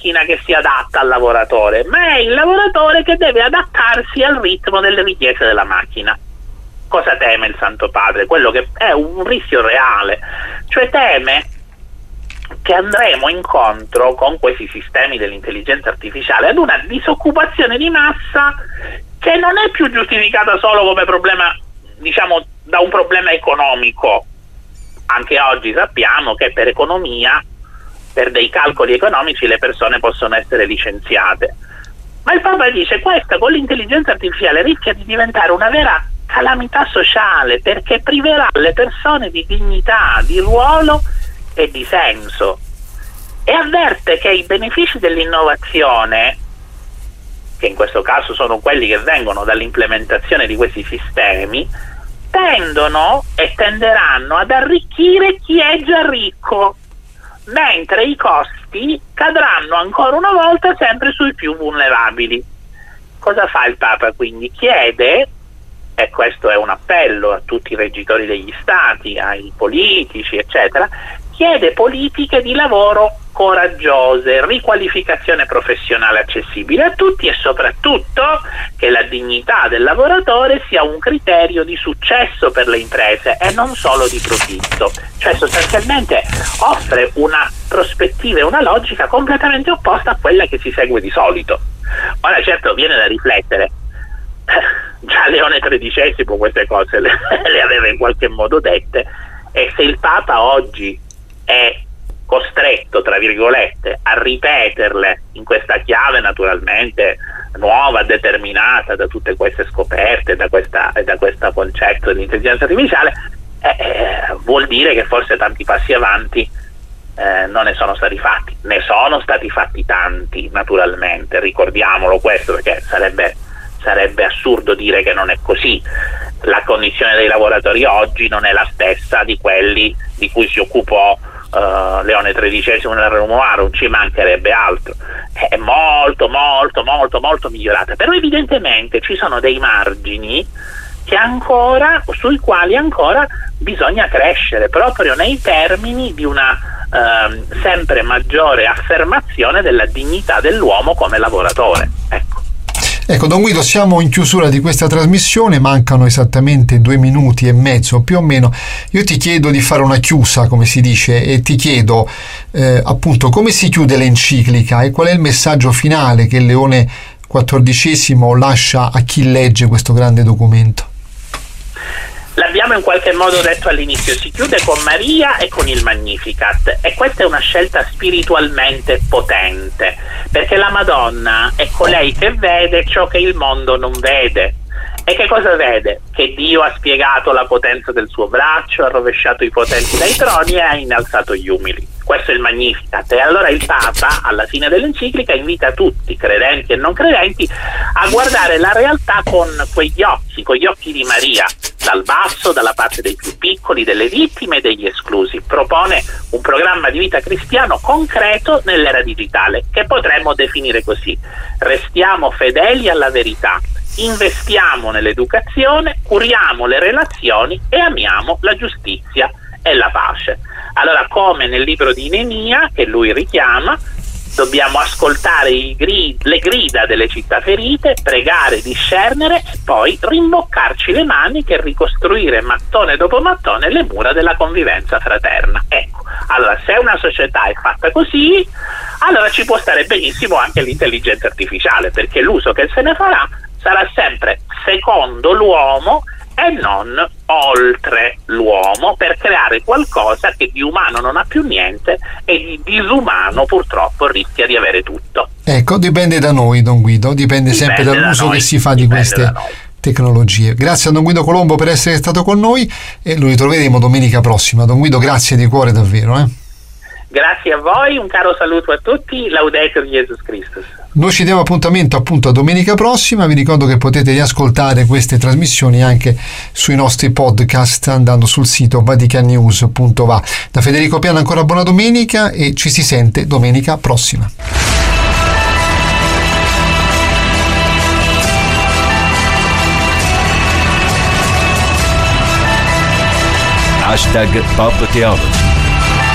macchina che si adatta al lavoratore, ma è il lavoratore che deve adattarsi al ritmo delle richieste della macchina. Cosa teme il Santo Padre? Quello che è un rischio reale, cioè teme che andremo incontro con questi sistemi dell'intelligenza artificiale ad una disoccupazione di massa che non è più giustificata solo come problema, diciamo, da un problema economico. Anche oggi sappiamo che per economia, per dei calcoli economici, le persone possono essere licenziate. Ma il Papa dice questa con l'intelligenza artificiale rischia di diventare una vera calamità sociale, perché priverà le persone di dignità, di ruolo e di senso, e avverte che i benefici dell'innovazione, che in questo caso sono quelli che vengono dall'implementazione di questi sistemi, tendono e tenderanno ad arricchire chi è già ricco, mentre i costi cadranno ancora una volta sempre sui più vulnerabili. Cosa fa il Papa quindi? Chiede, e questo è un appello a tutti i reggitori degli stati, ai politici, eccetera, chiede politiche di lavoro coraggiose, riqualificazione professionale accessibile a tutti e soprattutto che la dignità del lavoratore sia un criterio di successo per le imprese e non solo di profitto. Cioè sostanzialmente offre una prospettiva e una logica completamente opposta a quella che si segue di solito. Ora certo viene da riflettere, già Leone XIII queste cose le aveva in qualche modo dette, e se il Papa oggi è costretto, tra virgolette, a ripeterle in questa chiave naturalmente nuova, determinata da tutte queste scoperte, da questo concetto di intelligenza artificiale, vuol dire che forse tanti passi avanti non ne sono stati fatti. Ne sono stati fatti tanti, naturalmente, ricordiamolo questo, perché sarebbe assurdo dire che non è così. La condizione dei lavoratori oggi non è la stessa di quelli di cui si occupò Leone XIII nel Rerum Novarum, ci mancherebbe altro. È molto molto molto molto migliorata, però evidentemente ci sono dei margini sui quali ancora bisogna crescere, proprio nei termini di una sempre maggiore affermazione della dignità dell'uomo come lavoratore. Ecco, Don Guido, siamo in chiusura di questa trasmissione, mancano esattamente 2 minuti e mezzo più o meno. Io ti chiedo di fare una chiusa, come si dice, e ti chiedo appunto come si chiude l'enciclica e qual è il messaggio finale che Leone XIV lascia a chi legge questo grande documento. L'abbiamo in qualche modo detto all'inizio, si chiude con Maria e con il Magnificat, e questa è una scelta spiritualmente potente, perché la Madonna è colei che vede ciò che il mondo non vede. E che cosa vede? Che Dio ha spiegato la potenza del suo braccio, ha rovesciato i potenti dai troni e ha innalzato gli umili. Questo è il Magnificat. E allora il Papa, alla fine dell'enciclica, invita tutti, credenti e non credenti, a guardare la realtà con quegli occhi di Maria, dal basso, dalla parte dei più piccoli, delle vittime e degli esclusi. Propone un programma di vita cristiano concreto nell'era digitale, che potremmo definire così: restiamo fedeli alla verità, investiamo nell'educazione, curiamo le relazioni e amiamo la giustizia e la pace. Allora, come nel libro di Neemia, che lui richiama, dobbiamo ascoltare le grida delle città ferite, pregare, discernere e poi rimboccarci le maniche e ricostruire mattone dopo mattone le mura della convivenza fraterna. Ecco, allora se una società è fatta così, allora ci può stare benissimo anche l'intelligenza artificiale, perché l'uso che se ne farà sarà sempre secondo l'uomo e non oltre l'uomo, per creare qualcosa che di umano non ha più niente e di disumano purtroppo rischia di avere tutto. Ecco, dipende da noi, Don Guido, dipende sempre dall'uso che si fa di queste tecnologie. Grazie a Don Guido Colombo per essere stato con noi e lo ritroveremo domenica prossima. Don Guido, grazie di cuore davvero. Grazie a voi, un caro saluto a tutti, Laudetur Jesus Christus. Noi ci diamo appuntamento appunto a domenica prossima. Vi ricordo che potete riascoltare queste trasmissioni anche sui nostri podcast andando sul sito vaticannews.va. Da Federico Piana ancora buona domenica e ci si sente domenica prossima. #PopTheology